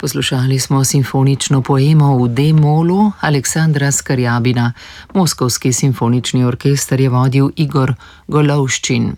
Poslušali smo simfonično poemo v D-molu Aleksandra Skarjabina. Moskovski simfonični orkester je vodil Igor Golovščin.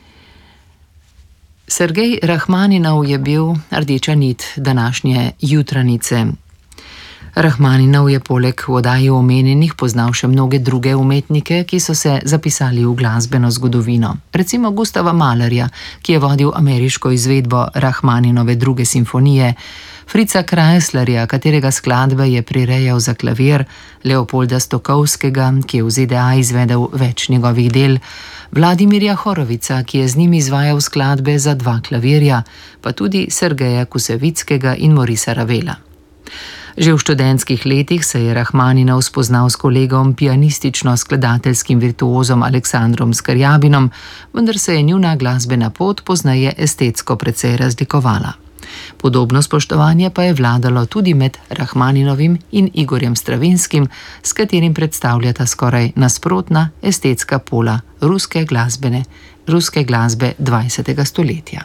Sergej Rahmaninov je bil rdeča nit današnje jutranice. Rahmaninov je poleg v oddaji omenjenih poznal še mnoge druge umetnike, ki so se zapisali v glasbeno zgodovino. Recimo Gustava Mahlerja, ki je vodil ameriško izvedbo Rahmaninove druge simfonije, Fritza Kreislerja, katerega skladbe je prirejal za klavir, Leopolda Stokowskega, ki je v ZDA izvedel več njegovih del, Vladimirja Horovica, ki je z njim izvajal skladbe za 2 klavirja, pa tudi Sergeja Kusevickega in Morisa Ravela. Že v študentskih letih se je Rahmaninov spoznal s kolegom pianistično-skladateljskim virtuozom Aleksandrom Skarjabinom, vendar se je njuna glasbena pot pozneje estetsko precej razlikovala. Podobno spoštovanje pa je vladalo tudi med Rahmaninovim in Igorjem Stravinskim, s katerim predstavljata skoraj nasprotna estetska pola ruske glasbe 20. stoletja.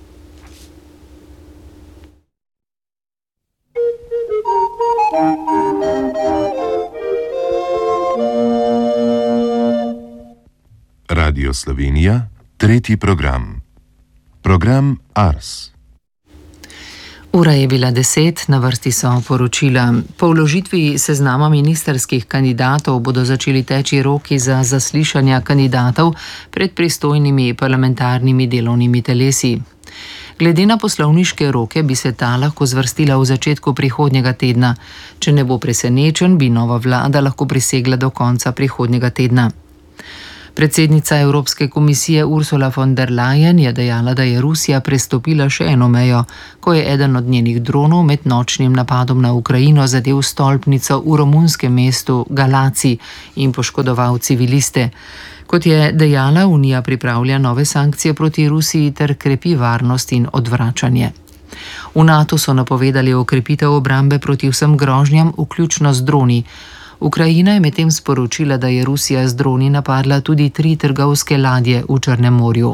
Radio Slovenija, 3. program. Program Ars. Ura je bila 10, na vrsti so poročila. Po vložitvi seznama ministerskih kandidatov bodo začeli teči roki za zaslišanja kandidatov pred pristojnimi parlamentarnimi delovnimi telesi. Glede na poslovniške roke bi se ta lahko zvrstila v začetku prihodnjega tedna. Če ne bo presenečen, bi nova vlada lahko prisegla do konca prihodnjega tedna. Predsednica Evropske komisije Ursula von der Leyen je dejala, da je Rusija prestopila še eno mejo, ko je eden od njenih dronov med nočnim napadom na Ukrajino zadel stolpnico v romunskem mestu Galaci in poškodoval civiliste. Kot je dejala, Unija pripravlja nove sankcije proti Rusiji ter krepi varnost in odvračanje. V NATO so napovedali okrepitev obrambe proti vsem grožnjam, vključno z droni. Ukrajina je medtem sporočila, da je Rusija z droni napadla tudi 3 trgovske ladje v Črnem morju.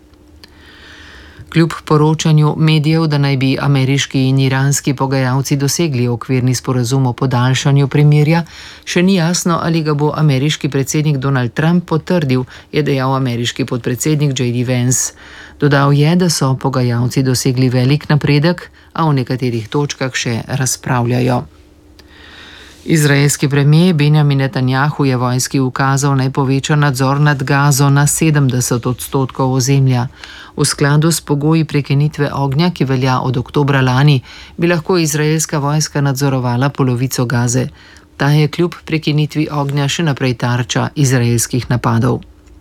Kljub poročanju medijev, da naj bi ameriški in iranski pogajalci dosegli okvirni sporazum o podaljšanju premirja, še ni jasno, ali ga bo ameriški predsednik Donald Trump potrdil, je dejal ameriški podpredsednik J.D. Vance. Dodal je, da so pogajalci dosegli velik napredek, a o nekaterih točkah še razpravljajo. Izraelski premijer Benjamin Netanjahu je vojski ukazal, naj poveča nadzor nad Gazo na 70% ozemlja. V skladu s pogoji prekinitve ognja, ki velja od oktobra lani, bi lahko izraelska vojska nadzorovala polovico Gaze. Ta je kljub prekinitvi ognja še naprej tarča izraelskih napadov.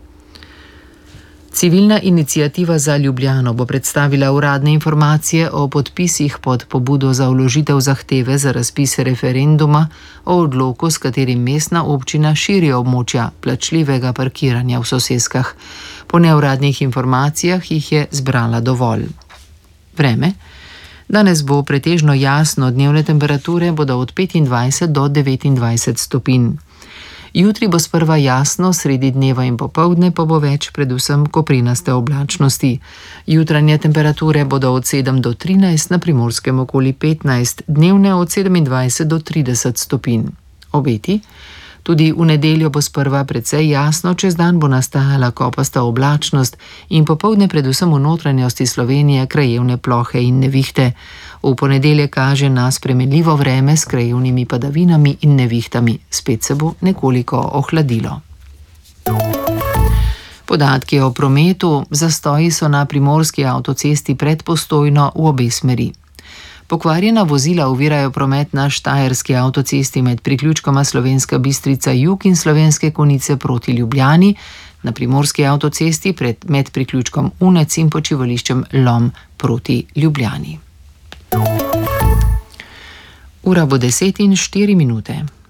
Civilna iniciativa za Ljubljano bo predstavila uradne informacije o podpisih pod pobudo za vložitev zahteve za razpis referenduma o odloku, s katerim mestna občina širi območja plačljivega parkiranja v soseskah. Po neuradnih informacijah jih je zbrala dovolj. Vreme. Danes bo pretežno jasno, dnevne temperature bodo od 25 do 29 stopinj. Jutri bo sprva jasno, sredi dneva in popoldne pa bo več predvsem koprinaste oblačnosti. Jutranje temperature bodo od 7 do 13, na Primorskem okoli 15, dnevne od 27 do 30 stopinj. Obeti. Tudi v nedeljo bo sprva precej jasno, čez dan bo nastajala kopasta oblačnost in popoldne predvsem v notranjosti Slovenije krajevne plohe in nevihte. V ponedeljek kaže na spremenljivo vreme s krajevnimi padavinami in nevihtami. Spet se bo nekoliko ohladilo. Podatki o prometu. Zastoji so na primorski avtocesti pred Postojno v obe smeri. Pokvarjena vozila ovirajo promet na štajerski avtocesti med priključkoma Slovenska Bistrica jug in Slovenske Konjice proti Ljubljani, na primorski avtocesti med priključkom Unec in počivališčem Lom proti Ljubljani. Ura bo 10:04.